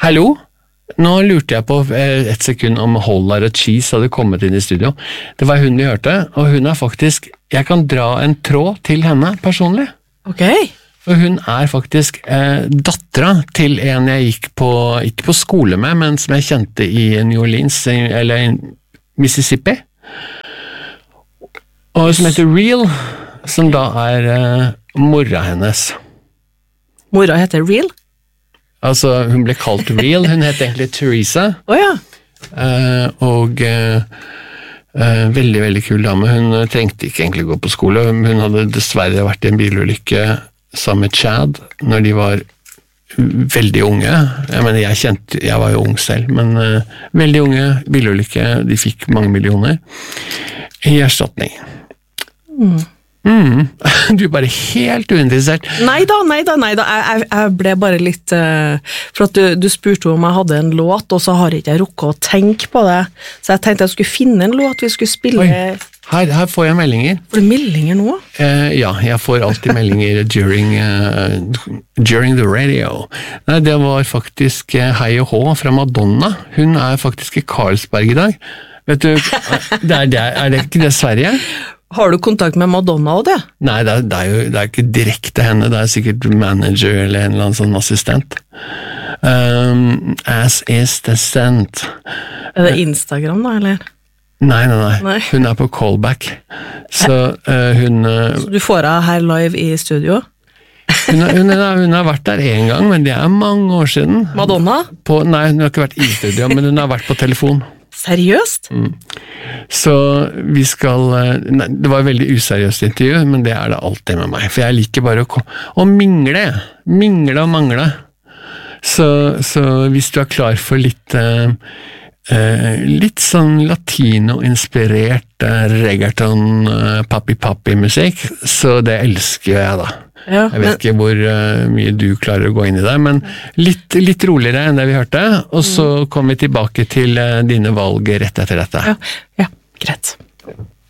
Hallo? Nå lurte jeg på et sekund om Hollar og Cheese hadde kommet inn i studio. Det var hun vi hørte, og hun faktisk, jeg kan dra en tråd til henne personlig. Ok. For hun faktisk dattera til en jeg gikk på, ikke på skole med, men som jeg kjente i New Orleans, eller i Mississippi. Og som heter Real, som da mora hennes. Mora heter Real? Altså, hun ble kalt Real, hun het egentlig Teresa. Åja. Og veldig, veldig kul dame. Hun trengte ikke egentlig gå på skole. Hun hadde dessverre vært i en bilulykke sammen med Chad når de var veldig unge. Jeg mener, jeg var jo ung selv, men veldig unge, bilulykke, de fikk mange millioner i erstatning. Du bare helt uinteressert. Neida. Jeg ble bare litt for at du spurte om jeg hadde en låt, og så har ikke jeg rukket å tenke på det, så jeg tenkte jeg skulle finne en låt vi skulle spille. Oi, her får jeg meldinger. Får du meldinger nå? Ja, jeg får alltid meldinger during the radio. Nei, det var faktisk Hei og Hå fra Madonna. Hun faktisk i Carlsberg i dag. Vet du, er det ikke det Sverige? Har du kontakt med Madonna og det? Nei, det er ikke direkte henne, det sikkert manager eller en eller annen sånn assistent. As is the scent. Det Instagram da, eller? Nei. Hun på callback. Så Så du får henne her live i studio? Hun har vært der en gang, men det mange år siden. Madonna? Nei, hun har ikke vært i studio, men hun har vært på telefon. Seriøst? Så vi skal det var et veldig useriøst intervju, men det det alltid med meg, for jeg liker bare å mingle og mangle. Så hvis du klar for litt sånn latino-inspirert reggaeton, papi-musikk, så det elsker jeg da. Ja, jeg vet ikke hvor mye du klarer å gå inn i det, men litt roligere enn det vi hørte, og så kommer vi tilbake til dine valg rett etter dette. Ja, greit.